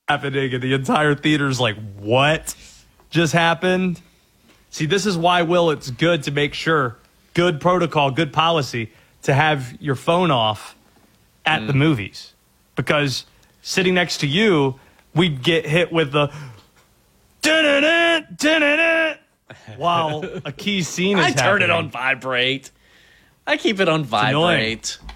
happening, and the entire theater's like, what just happened? See, this is why, Will, it's good to make sure, good protocol, good policy, to have your phone off at the movies. Because sitting next to you, we'd get hit with the while a key scene is happening. I turn it on vibrate. I keep it on vibrate.